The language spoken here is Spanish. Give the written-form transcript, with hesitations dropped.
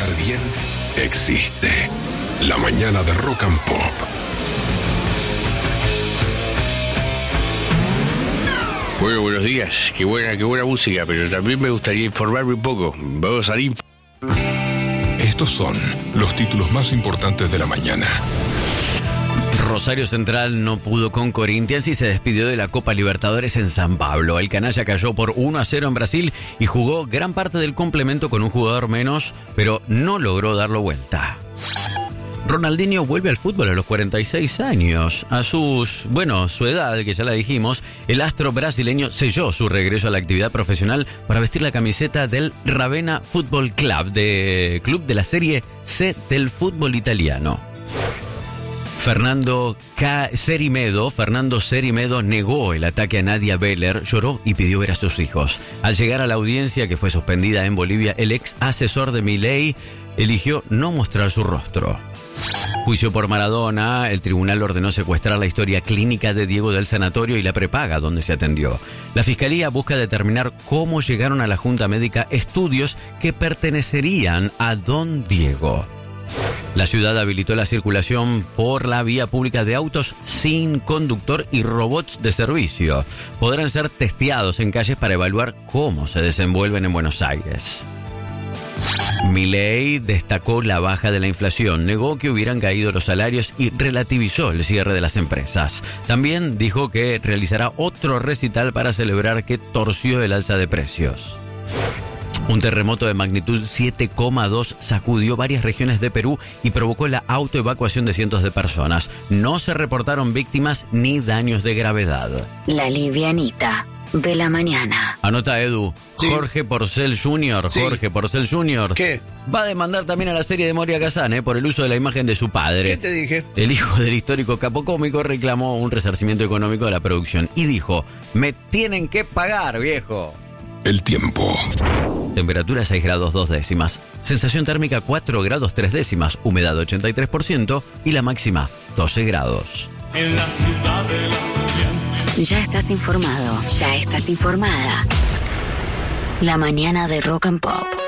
estar bien existe. La mañana de Rock and Pop. Bueno, buenos días. Qué buena música, pero también me gustaría informarme un poco. Vamos a Estos son los títulos más importantes de la mañana. Rosario Central no pudo con Corinthians y se despidió de la Copa Libertadores en San Pablo. El canalla cayó por 1-0 en Brasil y jugó gran parte del complemento con un jugador menos, pero no logró darlo vuelta. Ronaldinho vuelve al fútbol a los 46 años. A su edad, que ya la dijimos, el astro brasileño selló su regreso a la actividad profesional para vestir la camiseta del Ravenna Football Club, club de la Serie C del fútbol italiano. Fernando Cerimedo negó el ataque a Nadia Beller, lloró y pidió ver a sus hijos. Al llegar a la audiencia, que fue suspendida en Bolivia, el ex asesor de Milei eligió no mostrar su rostro. Juicio por Maradona, el tribunal ordenó secuestrar la historia clínica de Diego del sanatorio y la prepaga donde se atendió. La fiscalía busca determinar cómo llegaron a la junta médica estudios que pertenecerían a Don Diego. La ciudad habilitó la circulación por la vía pública de autos sin conductor y robots de servicio. Podrán ser testeados en calles para evaluar cómo se desenvuelven en Buenos Aires. Milei destacó la baja de la inflación, negó que hubieran caído los salarios y relativizó el cierre de las empresas. También dijo que realizará otro recital para celebrar que torció el alza de precios. Un terremoto de magnitud 7,2 sacudió varias regiones de Perú y provocó la autoevacuación de cientos de personas. No se reportaron víctimas ni daños de gravedad. La livianita de la mañana. Anota, Edu. Sí. Jorge Porcel Jr. Sí. Jorge Porcel Jr. ¿Qué? Va a demandar también a la serie de Moria Kazan por el uso de la imagen de su padre. ¿Qué te dije? El hijo del histórico capo cómico reclamó un resarcimiento económico de la producción y dijo: me tienen que pagar, viejo. El tiempo. Temperatura 6 grados 2 décimas. Sensación térmica 4 grados 3 décimas. Humedad 83% y la máxima 12 grados. En la ciudad de la... Ya estás informado, ya estás informada. La mañana de Rock and Pop.